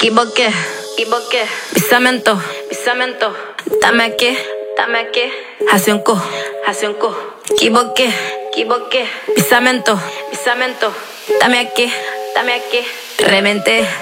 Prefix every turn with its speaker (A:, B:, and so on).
A: equivoqué. Pisamento, dame aquí. Hace un cu. Equivoqué. Pisamento, dame aquí. Reventé.